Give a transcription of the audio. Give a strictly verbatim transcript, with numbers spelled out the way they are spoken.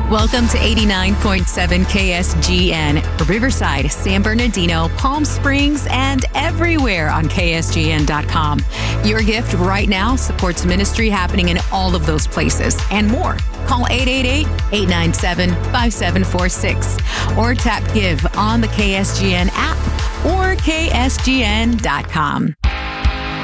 Welcome to eighty-nine point seven K S G N, Riverside, San Bernardino, Palm Springs, and everywhere on K S G N dot com. Your gift right now supports ministry happening in all of those places and more. Call eight eight eight, eight nine seven, five seven four six or tap Give on the K S G N app or K S G N dot com.